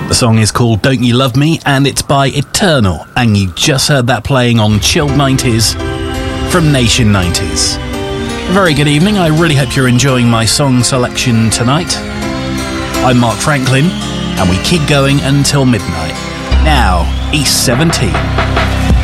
The song is called Don't You Love Me, and it's by Eternal, and you just heard that playing on Chilled 90s from Nation 90s. Very good evening, I really hope you're enjoying my song selection tonight. I'm Mark Franklin, and we keep going until midnight. Now, East 17.